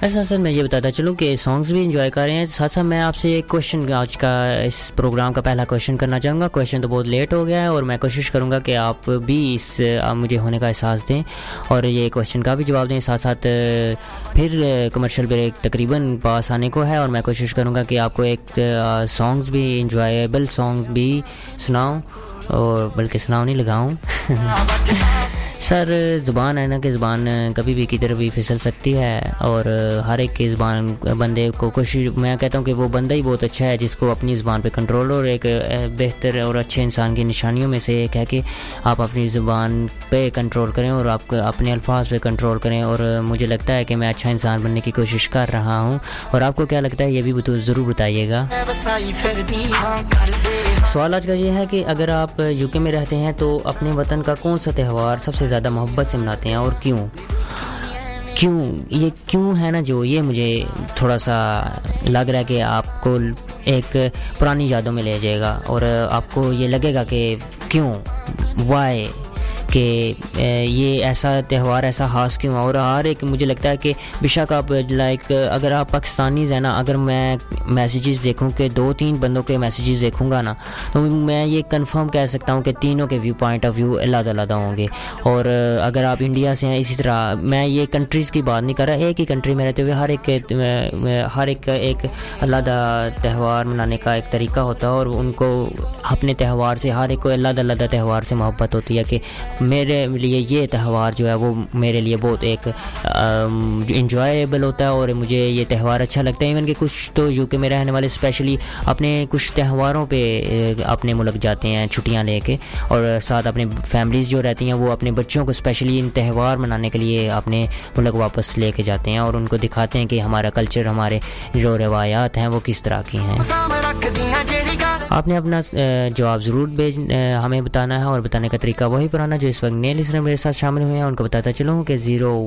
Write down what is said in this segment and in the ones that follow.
ऐसा सर मैं ये बताता चलूँ कि सॉन्ग्स भी इंजॉय कर रहे हैं, साथ साथ मैं आपसे एक क्वेश्चन आज का इस प्रोग्राम का पहला क्वेश्चन करना चाहूँगा। क्वेश्चन तो बहुत लेट हो गया है और मैं कोशिश करूँगा कि आप भी इस मुझे होने का एहसास दें और ये क्वेश्चन का भी जवाब दें। साथ साथ फिर कमर्शियल ब्रेक तकरीबन पास आने को है और मैं कोशिश करूँगा कि आपको एक सॉन्ग्स भी इंजॉयबल सॉन्ग्स भी सुनाऊँ, और बल्कि सुनाऊँ नहीं लगाऊँ सर। ज़ुबान है ना कि ज़ुबान कभी भी किधर भी फिसल सकती है और हर एक की ज़ुबान बंदे को कोशिश, मैं कहता हूँ कि वो बंदा ही बहुत अच्छा है जिसको अपनी ज़ुबान पे कंट्रोल। और एक बेहतर और अच्छे इंसान की निशानियों में से एक है कि आप अपनी ज़ुबान पे कंट्रोल करें और आप अपने अल्फाज पे कंट्रोल करें। और मुझे लगता है कि मैं अच्छा इंसान बनने की कोशिश कर रहा हूँ, और आपको क्या लगता है ये भी ज़रूर बताइएगा। सवाल आज का ये है कि अगर आप यूके में रहते हैं तो अपने वतन का कौन सा त्यौहार सबसे ज़्यादा मोहब्बत से मनाते हैं और क्यों? ये क्यों है ना, जो ये मुझे थोड़ा सा लग रहा है कि आपको एक पुरानी यादों में ले जाएगा और आपको ये लगेगा कि क्यों, वाई, कि ये ऐसा त्यौहार ऐसा ख़ास क्यों। और हर एक मुझे लगता है कि बेशक आप लाइक अगर आप पाकिस्तानीज़ हैं ना, अगर मैं मैसेजेस देखूं कि 2-3 बंदों के मैसेजेस देखूंगा ना, तो मैं ये कंफर्म कह सकता हूं कि तीनों के व्यू पॉइंट ऑफ व्यू अलग-अलग होंगे। और अगर आप इंडिया से हैं इसी तरह, मैं ये कंट्रीज़ की बात नहीं कर रहा, एक ही कंट्री में रहते हुए हर एक अलग त्यौहार मनाने का एक तरीका होता है और उनको अपने त्यौहार से, हर एक को अलग त्यौहार से मोहब्बत होती है कि मेरे लिए ये त्यौहार जो है वो मेरे लिए बहुत एक इंजॉयबल होता है और मुझे ये त्यौहार अच्छा लगता है। इवन कि कुछ तो यूके में रहने वाले स्पेशली अपने कुछ त्यौहारों पे अपने मुल्क जाते हैं छुट्टियां लेके, और साथ अपने फैमिलीज़ जो रहती हैं वो अपने बच्चों को स्पेशली इन त्यौहार मनाने के लिए अपने मुल्क वापस लेके जाते हैं और उनको दिखाते हैं कि हमारा कल्चर, हमारे जो रवायात हैं वो किस तरह की हैं। आपने अपना जवाब ज़रूर हमें बताना है और बताने का तरीका वही पुराना जो इस वक्त नए लिसनर मेरे साथ शामिल हुए हैं उनको बताता चलूँ कि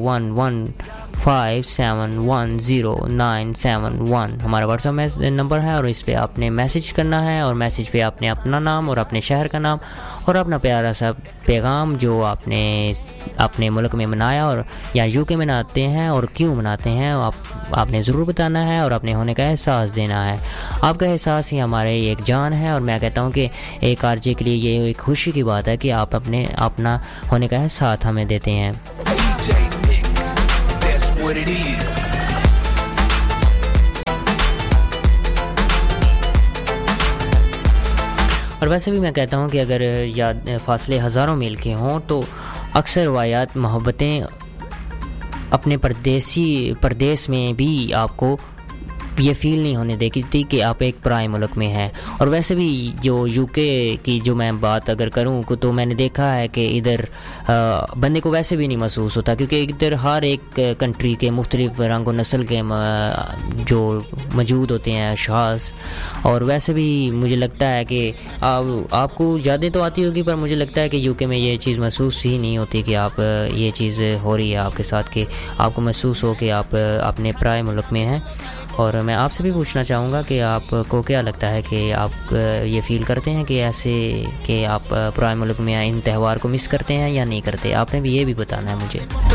0115710971 हमारा व्हाट्सएप नंबर है और इस पर आपने मैसेज करना है और मैसेज पे आपने अपना नाम और अपने शहर का नाम और अपना प्यारा सा पैगाम जो आपने अपने मुल्क में मनाया और या यूके में मनाते हैं और क्यों मनाते हैं आपने ज़रूर बताना है और अपने होने का एहसास देना है। आपका एहसास ही हमारे एक जान है और मैं कहता हूँ कि एक आरजे के लिए ये एक खुशी की बात है कि आप अपना होने का एहसास हमें देते हैं। और वैसे भी मैं कहता हूँ कि अगर फासले हज़ारों मील के हों तो अक्सर रवायात मोहब्बतें अपने परदेश में भी आपको ये फ़ील नहीं होने देती थी कि आप एक पराए मुल्क में हैं। और वैसे भी जो यूके की जो मैं बात अगर करूँ तो मैंने देखा है कि इधर बंदे को वैसे भी नहीं महसूस होता क्योंकि इधर हर एक कंट्री के मुख्तलिफ रंग और नस्ल के जो मौजूद होते हैं अशास। और वैसे भी मुझे लगता है कि आपको यादें तो आती होगी पर मुझे लगता है कि यूके में ये चीज़ महसूस ही नहीं होती कि आप ये चीज़ हो रही है आपके साथ कि आपको महसूस हो कि आप अपने पराए मुल्क में हैं। और मैं आपसे भी पूछना चाहूँगा कि आपको क्या लगता है कि आप ये फ़ील करते हैं कि ऐसे कि आप पुराने मुल्क में इन त्यौहार को मिस करते हैं या नहीं करते? आपने भी ये भी बताना है मुझे।